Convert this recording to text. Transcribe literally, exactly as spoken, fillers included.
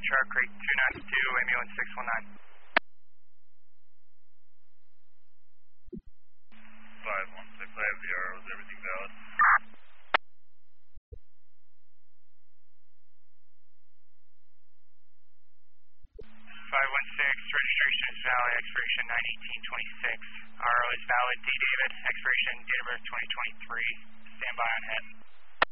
Shark Creek two ninety-two, ambulance six one nine. five one six, I have the arrows, everything valid? five one six, registration is valid, expiration nine eighteen twenty-six. R O is valid, D David, expiration date of birth twenty twenty-three. Stand by on head.